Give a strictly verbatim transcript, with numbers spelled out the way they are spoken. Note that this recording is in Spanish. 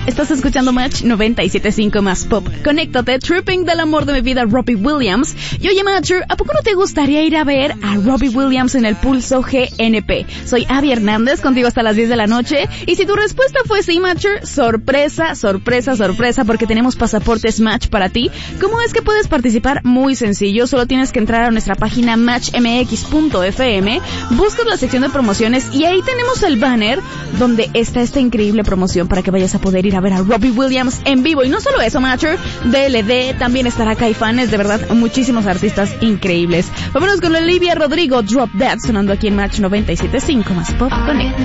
Estás escuchando Match noventa y siete punto cinco más pop. Conéctate, Tripping del amor de mi vida, Robbie Williams. Y oye, Matcher, ¿a poco no te gustaría ir a ver a Robbie Williams en el Pulso G N P? Soy Abby Hernández, contigo hasta las diez de la noche. Y si tu respuesta fue sí, Matcher, sorpresa, sorpresa, sorpresa, porque tenemos pasaportes Match para ti. ¿Cómo es que puedes participar? Muy sencillo, solo tienes que entrar a nuestra página match m x punto f m, buscas la sección de promociones y ahí tenemos el banner donde está esta increíble promoción para que vayas a poder ir a ver a Robbie Williams en vivo. Y no solo eso, Matcher, D L D, también estará Caifanes, de verdad, muchísimos artistas increíbles. Vámonos con Olivia Rodrigo, Drop Dead, sonando aquí en Match noventa y siete punto cinco más pop. Conecta.